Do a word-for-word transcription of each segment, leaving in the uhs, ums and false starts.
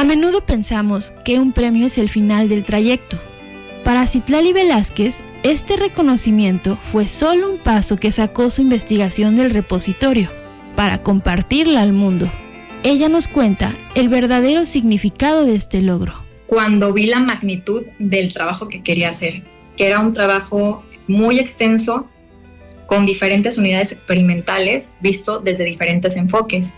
A menudo pensamos que un premio es el final del trayecto. Para Citlali Velázquez, este reconocimiento fue solo un paso que sacó su investigación del repositorio para compartirla al mundo. Ella nos cuenta el verdadero significado de este logro. Cuando vi la magnitud del trabajo que quería hacer, que era un trabajo muy extenso, con diferentes unidades experimentales, visto desde diferentes enfoques,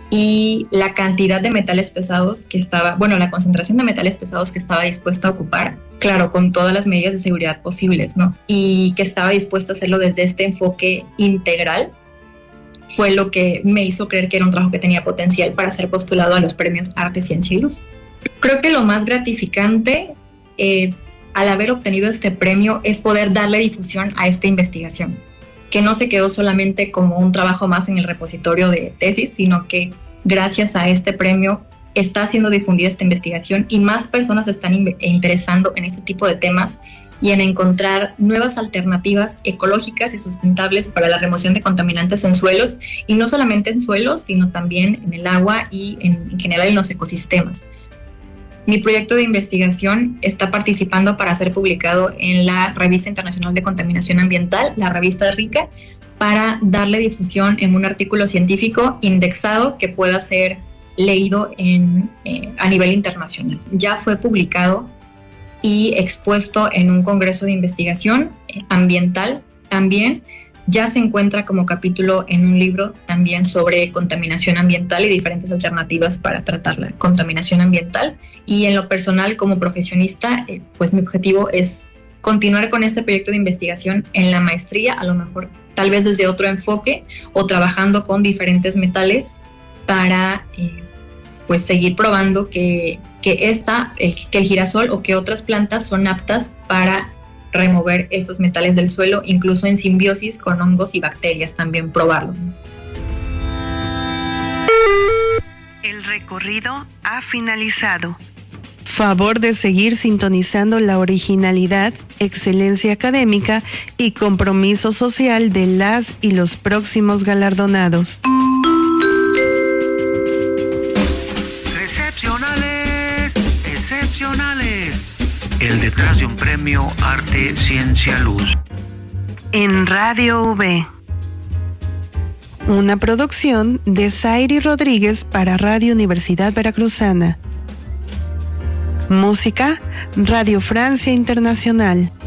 y la cantidad de metales pesados que estaba, bueno, la concentración de metales pesados que estaba dispuesta a ocupar, claro, con todas las medidas de seguridad posibles, ¿no? Y que estaba dispuesta a hacerlo desde este enfoque integral, fue lo que me hizo creer que era un trabajo que tenía potencial para ser postulado a los premios Arte, Ciencia y Luz. Creo que lo más gratificante eh, al haber obtenido este premio es poder darle difusión a esta investigación, que no se quedó solamente como un trabajo más en el repositorio de tesis, sino que gracias a este premio está siendo difundida esta investigación y más personas se están in- interesando en este tipo de temas y en encontrar nuevas alternativas ecológicas y sustentables para la remoción de contaminantes en suelos, y no solamente en suelos, sino también en el agua y en, en general en los ecosistemas. Mi proyecto de investigación está participando para ser publicado en la Revista Internacional de Contaminación Ambiental, la revista RICA, para darle difusión en un artículo científico indexado que pueda ser leído en, eh, a nivel internacional. Ya fue publicado y expuesto en un congreso de investigación ambiental también. Ya se encuentra como capítulo en un libro también sobre contaminación ambiental y diferentes alternativas para tratar la contaminación ambiental. Y en lo personal, como profesionista, eh, pues mi objetivo es continuar con este proyecto de investigación en la maestría, a lo mejor tal vez desde otro enfoque o trabajando con diferentes metales para eh, pues seguir probando que, que, esta, el, que el girasol o que otras plantas son aptas para remover estos metales del suelo, incluso en simbiosis con hongos y bacterias, también probarlo. El recorrido ha finalizado. Favor de seguir sintonizando la originalidad, excelencia académica y compromiso social de las y los próximos galardonados. Excepcionales, excepcionales. El detrás de un premio Arte, Ciencia, Luz. En Radio V. Una producción de Zairi Rodríguez para Radio Universidad Veracruzana. Música, Radio Francia Internacional.